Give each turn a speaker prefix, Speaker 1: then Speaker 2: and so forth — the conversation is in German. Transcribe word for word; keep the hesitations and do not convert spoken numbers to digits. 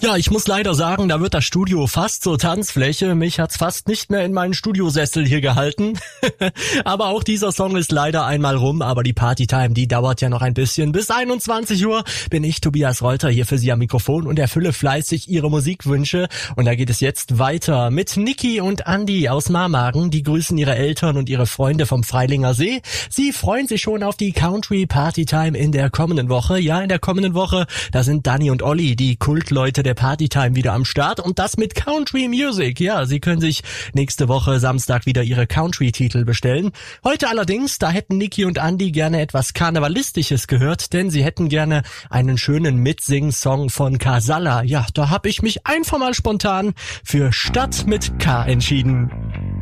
Speaker 1: Ja, ich muss leider sagen, da wird das Studio fast zur Tanzfläche. Mich hat's fast nicht mehr in meinen Studiosessel hier gehalten. Aber auch dieser Song ist leider einmal rum, aber die Partytime, die dauert ja noch ein bisschen. Bis einundzwanzig Uhr bin ich, Tobias Reuter, hier für Sie am Mikrofon und erfülle fleißig Ihre Musikwünsche. Und da geht es jetzt weiter mit Niki und Andi aus Marmagen. Die grüßen ihre Eltern und ihre Freunde vom Freilinger See. Sie freuen sich schon auf die Country Partytime in der kommenden Woche. Ja, in der kommenden Woche, da sind Danny und Olli, die Kultleute der Partytime, wieder am Start und das mit Country Music. Ja, Sie können sich nächste Woche Samstag wieder Ihre Country-Titel bestellen. Heute allerdings, da hätten Niki und Andi gerne etwas Karnevalistisches gehört, denn sie hätten gerne einen schönen Mitsing-Song von Casalla. Ja, da habe ich mich einfach mal spontan für Stadt mit K entschieden.